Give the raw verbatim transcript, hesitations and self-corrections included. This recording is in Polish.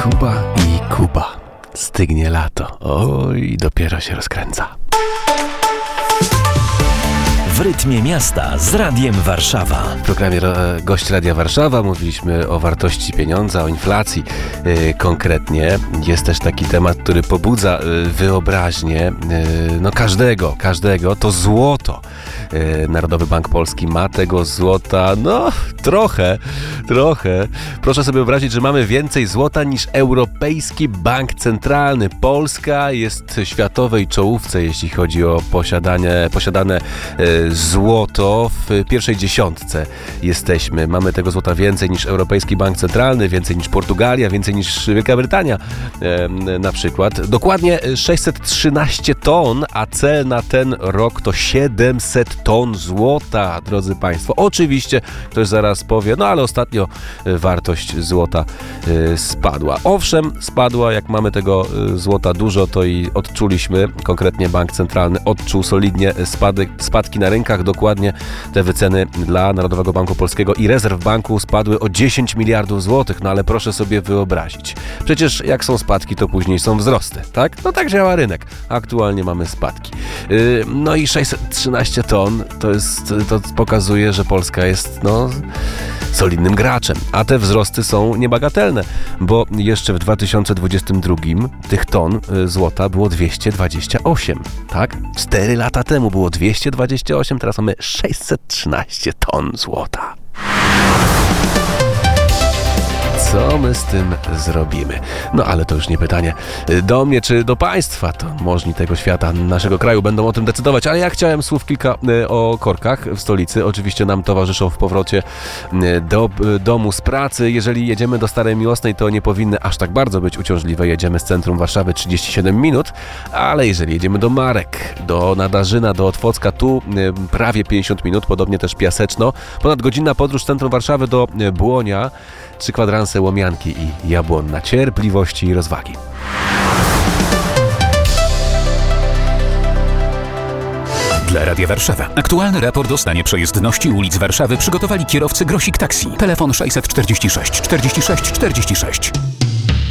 Kuba i Kuba. Stygnie lato. Oj, dopiero się rozkręca. W rytmie miasta z Radiem Warszawa. W programie Gość Radia Warszawa mówiliśmy o wartości pieniądza, o inflacji yy, konkretnie. Jest też taki temat, który pobudza yy, wyobraźnię yy, no każdego, każdego. To złoto. Yy, Narodowy Bank Polski ma tego złota, no trochę, trochę. Proszę sobie wyobrazić, że mamy więcej złota niż Europejski Bank Centralny. Polska jest w światowej czołówce, jeśli chodzi o posiadanie, posiadane yy, złoto. W pierwszej dziesiątce jesteśmy. Mamy tego złota więcej niż Europejski Bank Centralny, więcej niż Portugalia, więcej niż Wielka Brytania e, na przykład. Dokładnie sześćset trzynaście ton, a cel na ten rok to siedemset ton złota, drodzy Państwo. Oczywiście ktoś zaraz powie, no ale ostatnio wartość złota e, spadła. Owszem, spadła, jak mamy tego złota dużo, to i odczuliśmy, konkretnie Bank Centralny odczuł solidnie spadek, spadki na rynkach. Dokładnie te wyceny dla Narodowego Banku Polskiego i rezerw banku spadły o dziesięć miliardów złotych, no ale proszę sobie wyobrazić. Przecież jak są spadki, to później są wzrosty, tak? No tak działa rynek. Aktualnie mamy spadki. Yy, no i sześćset trzynaście ton to jest, to pokazuje, że Polska jest, no, solidnym graczem. A te wzrosty są niebagatelne, bo jeszcze w dwa tysiące dwudziestym drugim tych ton złota było dwieście dwadzieścia osiem, tak? Cztery lata temu było dwieście dwadzieścia osiem, teraz mamy sześćset trzynaście ton złota. Co my z tym zrobimy? No ale to już nie pytanie do mnie czy do Państwa. To możni tego świata, naszego kraju będą o tym decydować. Ale ja chciałem słów kilka o korkach w stolicy. Oczywiście nam towarzyszą w powrocie do domu z pracy. Jeżeli jedziemy do Starej Miłosnej, to nie powinny aż tak bardzo być uciążliwe. Jedziemy z centrum Warszawy trzydzieści siedem minut. Ale jeżeli jedziemy do Marek, do Nadarzyna, do Otwocka, tu prawie pięćdziesiąt minut. Podobnie też Piaseczno. Ponadgodzinna podróż z centrum Warszawy do Błonia. Trzy kwadranse Łomianki i Jabłonna. Cierpliwości i rozwagi. Dla Radia Warszawa. Aktualny raport o stanie przejezdności ulic Warszawy przygotowali kierowcy Grosik Taxi. Telefon sześćset czterdzieści sześć czterdzieści sześć czterdzieści sześć.